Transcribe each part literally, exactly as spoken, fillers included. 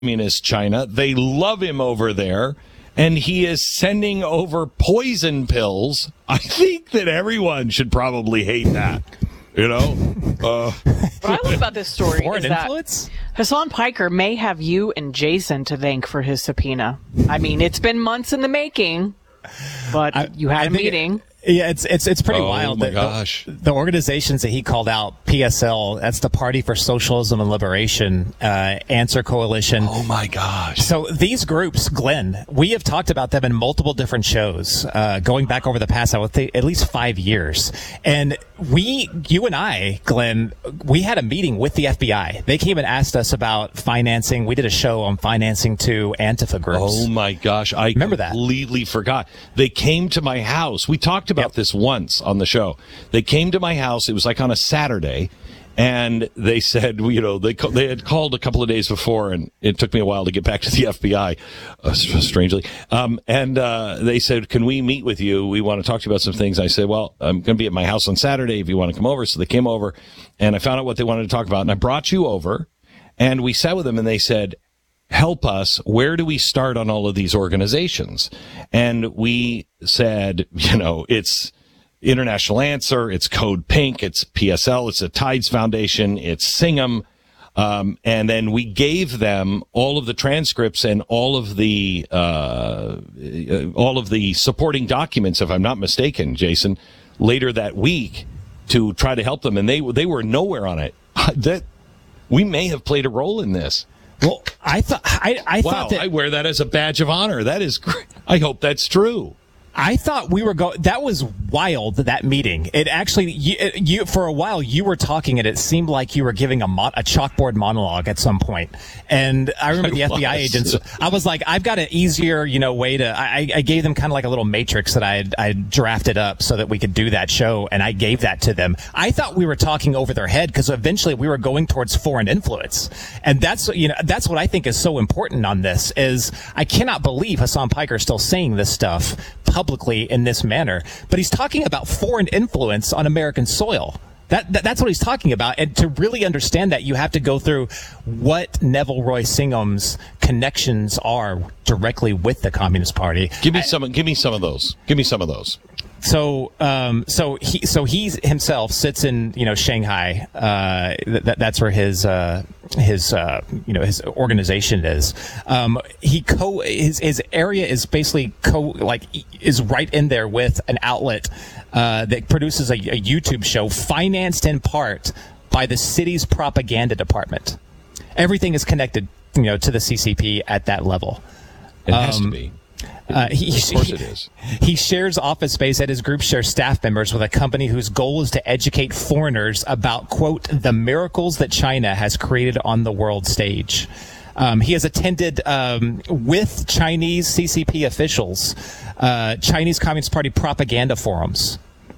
communist China. They love him over there, and he is sending over poison pills. I think that everyone should probably hate that. You know? Uh, what I love about this story Foreign is that influence? Hassan Piker may have you and Jason to thank for his subpoena. I mean, it's been months in the making, but I, you had I a meeting. It, yeah, it's it's it's pretty oh wild. my that gosh. The, the organizations that he called out, P S L, that's the Party for Socialism and Liberation, uh, Answer Coalition. Oh my gosh. So these groups, Glenn, we have talked about them in multiple different shows, uh, going back over the past, I would think, at least five years. And we, you and I, Glenn, we had a meeting with the F B I. They came and asked us about financing. We did a show on financing to Antifa groups. Oh my gosh. I Remember that? completely forgot. They came to my house. We talked about Yep. this once on the show. They came to my house. It was like on a Saturday. And they said, you know, they they had called a couple of days before, and it took me a while to get back to the F B I, uh, strangely. Um, and uh, they said, can we meet with you? We want to talk to you about some things. I said, well, I'm going to be at my house on Saturday if you want to come over. So they came over, and I found out what they wanted to talk about. And I brought you over, and we sat with them, and they said, help us. Where do we start on all of these organizations? And we said, you know, it's International Answer, it's Code Pink, it's P S L, it's the Tides Foundation, it's Singham. Um, and then we gave them all of the transcripts and all of the, uh, all of the supporting documents, if I'm not mistaken, Jason, later that week to try to help them. And they, they were nowhere on it. That we may have played a role in this. Well, I thought I, I Wow, thought that I wear that as a badge of honor. That is great. I hope that's true. I thought we were going. That was wild. That meeting. It actually, you, you for a while you were talking, and it seemed like you were giving a mon- a chalkboard monologue at some point. And I remember the I F B I was. agents. I was like, I've got an easier, you know, way to. I, I gave them kind of like a little matrix that I had, I drafted up so that we could do that show, and I gave that to them. I thought we were talking over their head because eventually we were going towards foreign influence, and that's you know that's what I think is so important on this. Is I cannot believe Hassan Piker is still saying this stuff publicly in this manner, but he's talking about foreign influence on American soil. That, that that's what he's talking about. And to really understand that, you have to go through what Neville Roy Singham's connections are directly with the Communist Party. Give me some. Give me some of those. Give me some of those. So, um, so he, so he's himself sits in, you know, Shanghai. Uh, that, that's where his, uh, his, uh, you know, his organization is. Um, he co, his, his area is basically co, like, is right in there with an outlet, uh, that produces a, a YouTube show financed in part by the city's propaganda department. Everything is connected, you know, to the C C P at that level. It has Um, to be. Uh, he, Of course he, it is. He shares office space at his group shares staff members with a company whose goal is to educate foreigners about, quote, the miracles that China has created on the world stage. Um, he has attended um, with Chinese C C P officials, uh, Chinese Communist Party propaganda forums.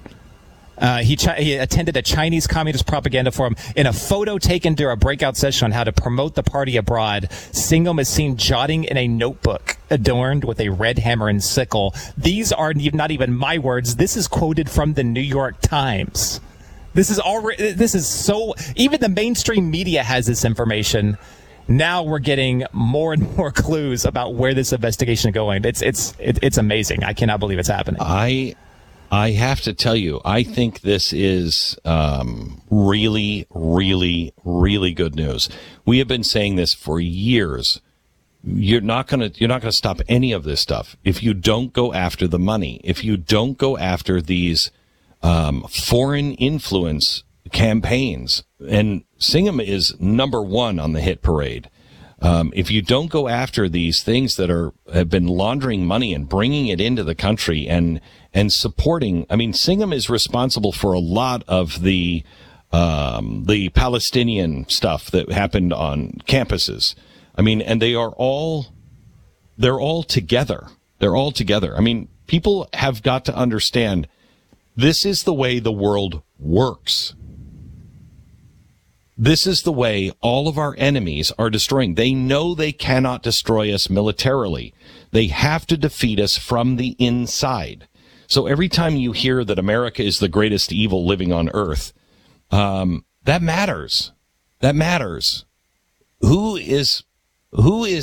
Uh, he, chi- he attended a Chinese Communist propaganda forum. In a photo taken during a breakout session on how to promote the party abroad, Singham is seen jotting in a notebook adorned with a red hammer and sickle. These are not even my words. This is quoted from the New York Times. This is already. This is so. Even the mainstream media has this information. Now we're getting more and more clues about where this investigation is going. It's it's it, it's amazing. I cannot believe it's happening. I. I have to tell you, I think this is um, really, really, really good news. We have been saying this for years. You're not going to you're not going to stop any of this stuff if you don't go after the money. If you don't go after these um, foreign influence campaigns. And Singham is number one on the hit parade. Um, if you don't go after these things that are have been laundering money and bringing it into the country and and supporting, I mean, Singham is responsible for a lot of the um, the Palestinian stuff that happened on campuses. I mean, and they are all they're all together. They're all together. I mean, people have got to understand this is the way the world works. This is the way all of our enemies are destroying. They know they cannot destroy us militarily. They have to defeat us from the inside. So every time you hear that America is the greatest evil living on earth, um, that matters. That matters. Who is, Who is